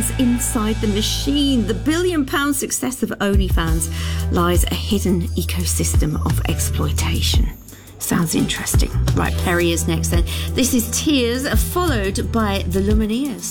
happens inside the machine. The billion-pound success of OnlyFans lies a hidden ecosystem of exploitation. Sounds interesting. Right, Perry is next then. This is Tears, followed by The Lumineers.